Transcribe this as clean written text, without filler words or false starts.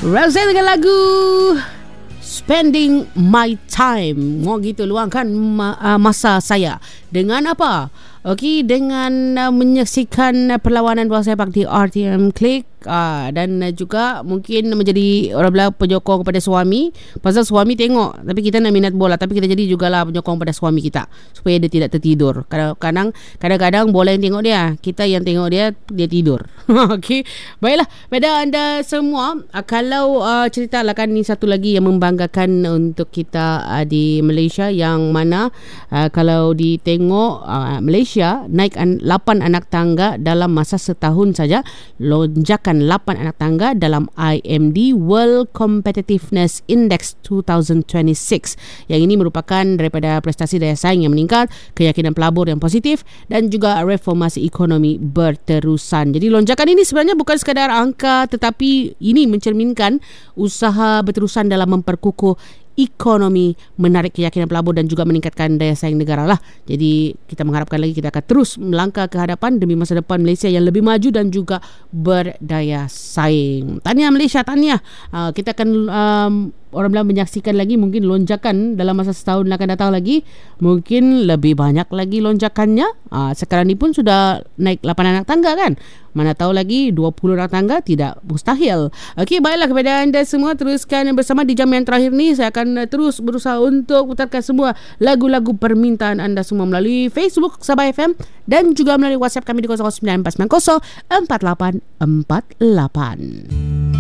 Rosanne dengan lagu Spending My Time. Mau gitu luangkan masa saya. Dengan apa? Okey, dengan menyaksikan perlawanan bola sepak di RTM Click. Dan juga mungkin menjadi orang bilang penyokong kepada suami. Pasal suami tengok, tapi kita nak minat bola, tapi kita jadi jugalah penyokong pada suami kita supaya dia tidak tertidur. Kadang-kadang bola yang tengok dia, kita yang tengok dia tidur. Okey, baiklah pada anda semua, kalau ceritalah kan ni satu lagi yang membanggakan untuk kita di Malaysia, yang mana kalau ditengok Malaysia naik 8 anak tangga dalam masa setahun saja, lonjakan 8 anak tangga dalam IMD World Competitiveness Index 2026. Yang ini merupakan daripada prestasi daya saing yang meningkat, keyakinan pelabur yang positif dan juga reformasi ekonomi berterusan. Jadi lonjakan ini sebenarnya bukan sekadar angka, tetapi ini mencerminkan usaha berterusan dalam memperkukuh ekonomi, menarik keyakinan pelabur dan juga meningkatkan daya saing negara lah. Jadi kita mengharapkan lagi kita akan terus melangkah ke hadapan demi masa depan Malaysia yang lebih maju dan juga berdaya saing. Tahniah Malaysia, tahniah. Kita akan orang bilang menyaksikan lagi mungkin lonjakan dalam masa setahun akan datang lagi. Mungkin lebih banyak lagi lonjakannya. Sekarang ni pun sudah naik 8 anak tangga kan. Mana tahu lagi 20 anak tangga, tidak mustahil. Okey, baiklah kepada anda semua, teruskan bersama di jam yang terakhir ni. Saya akan terus berusaha untuk putarkan semua lagu-lagu permintaan anda semua melalui Facebook Sabah FM dan juga melalui WhatsApp kami di 0949 4848.